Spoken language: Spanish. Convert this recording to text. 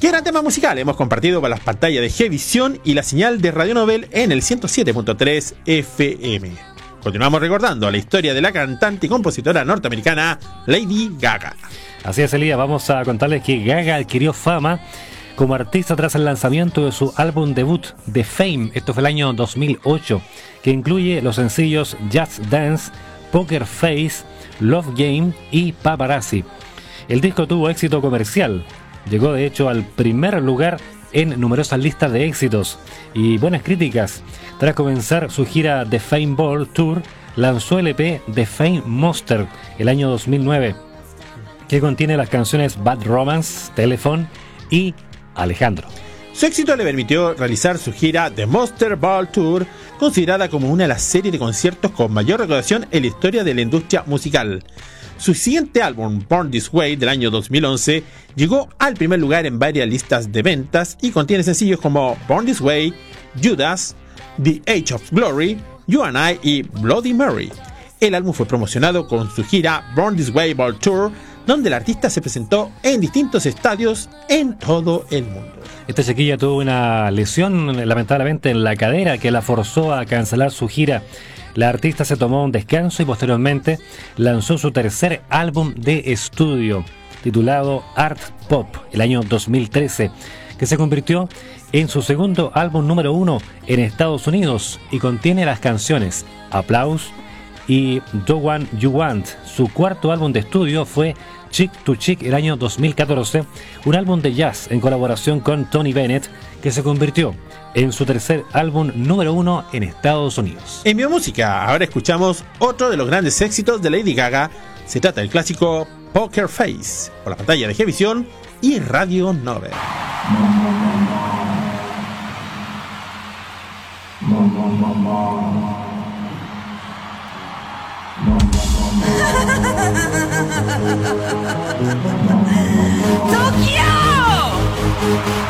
Qué gran tema musical hemos compartido con las pantallas de Gvisión y la señal de Radio Nobel en el 107.3 FM. Continuamos recordando la historia de la cantante y compositora norteamericana Lady Gaga. Así es, Elías, vamos a contarles que Gaga adquirió fama como artista tras el lanzamiento de su álbum debut The Fame, esto fue el año 2008, que incluye los sencillos Just Dance, Poker Face, Love Game y Paparazzi. El disco tuvo éxito comercial, llegó de hecho al primer lugar en numerosas listas de éxitos y buenas críticas. Tras comenzar su gira The Fame Ball Tour, lanzó el EP The Fame Monster el año 2009, que contiene las canciones Bad Romance, Telephone y Alejandro. Su éxito le permitió realizar su gira The Monster Ball Tour, considerada como una de las series de conciertos con mayor recaudación en la historia de la industria musical. Su siguiente álbum, Born This Way, del año 2011, llegó al primer lugar en varias listas de ventas y contiene sencillos como Born This Way, Judas, The Age of Glory, You and I y Bloody Mary. El álbum fue promocionado con su gira Born This Way Ball Tour, donde el artista se presentó en distintos estadios en todo el mundo. Esta chiquilla tuvo una lesión, lamentablemente, en la cadera que la forzó a cancelar su gira. La artista se tomó un descanso y posteriormente lanzó su tercer álbum de estudio, titulado Art Pop, el año 2013, que se convirtió en su segundo álbum número 1 en Estados Unidos y contiene las canciones Applause y The One You Want. Su cuarto álbum de estudio fue Chick to Chick el año 2014, un álbum de jazz en colaboración con Tony Bennett, que se convirtió en su tercer álbum número 1 en Estados Unidos. En Biomúsica, ahora escuchamos otro de los grandes éxitos de Lady Gaga. Se trata del clásico Poker Face, por la pantalla de Gvisión y Radio Nobel. ¡Tokio!